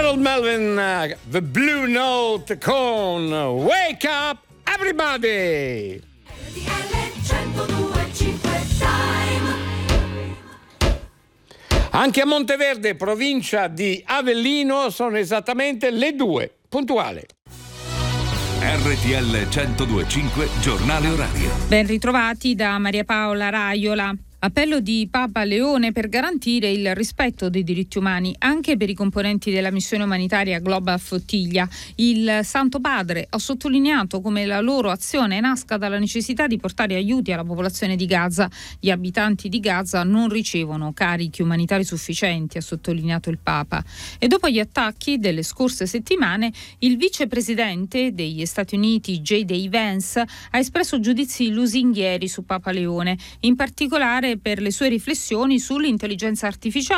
Harold Melvin, The Blue Note con Wake Up Everybody. Anche a Monteverde, provincia di Avellino, sono esattamente le 2, puntuale. RTL 102.5 Giornale Orario. Ben ritrovati da Maria Paola Raiola. Appello di Papa Leone per garantire il rispetto dei diritti umani anche per i componenti della missione umanitaria Global Flottiglia. Il Santo Padre ha sottolineato come la loro azione nasca dalla necessità di portare aiuti alla popolazione di Gaza. Gli abitanti di Gaza non ricevono carichi umanitari sufficienti, ha sottolineato il Papa. E dopo gli attacchi delle scorse settimane, il vicepresidente degli Stati Uniti, J.D. Vance, ha espresso giudizi lusinghieri su Papa Leone, in particolare per le sue riflessioni sull'intelligenza artificiale